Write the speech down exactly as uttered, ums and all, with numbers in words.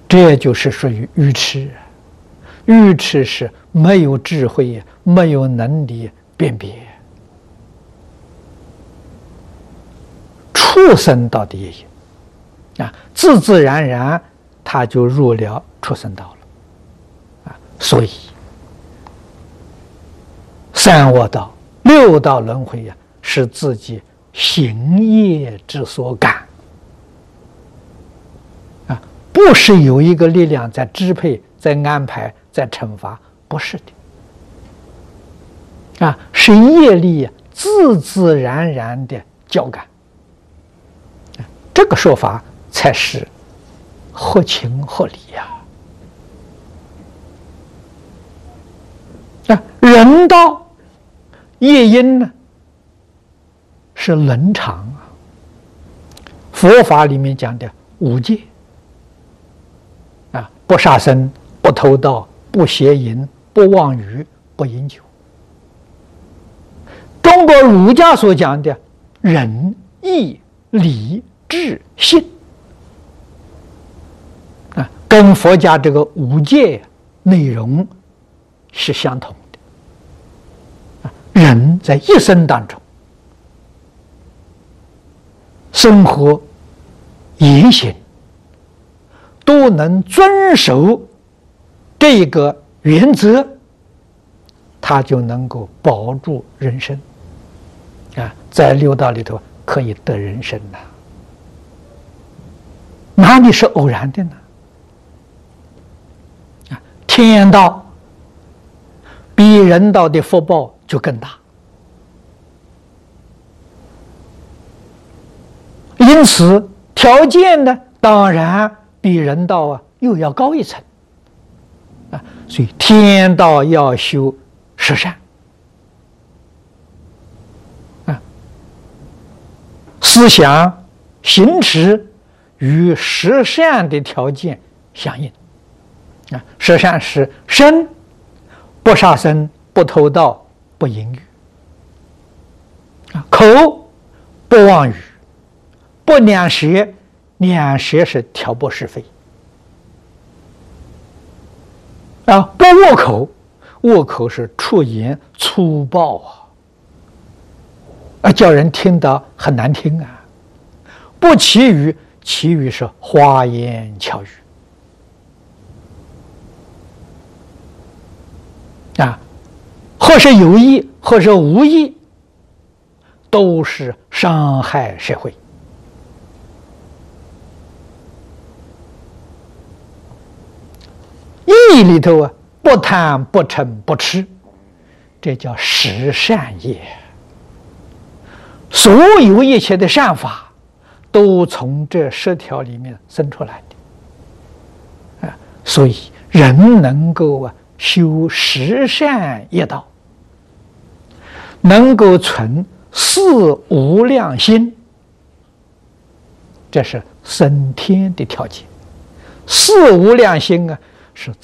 这就是属于愚痴。愚痴是没有智慧，没有能力辨别。畜生道的也有啊，自自然然他就入了畜生道了啊。所以三恶道、六道轮回呀、啊，是自己行业之所感啊，不是有一个力量在支配、在安排、在惩罚，不是的啊，是业力自自然然的交感。这个说法才是合情合理呀！啊，人道业因呢是伦常啊，佛法里面讲的五戒啊，不杀生、不偷盗、不邪淫、不妄语、不饮酒。中国儒家所讲的仁、义、礼、智、信啊，跟佛家这个五戒内容是相同的。人在一生当中，生活言行都能遵守这个原则，他就能够保住人生啊，在六道里头可以得人生呐。哪里是偶然的呢？啊，天道比人道的福报就更大，因此条件呢，当然比人道啊又要高一层啊。所以天道要修十善啊，思想行持与十善的条件相应啊，十善是身不杀生、不偷盗、不淫欲啊，口不妄语、不两舌，两舌是挑拨是非啊，不恶口，恶口是出言粗暴啊，啊，叫人听得很难听啊，不绮语。其余是花言巧语啊，或是有意，或是无意，都是伤害社会。义里头啊，不贪、不嗔、不痴，这叫十善业。所有一切的善法，都从这十条里面生出来的啊，所以人能够啊修十善业道，能够存四无量心，这是升天的条件。四无量心啊，是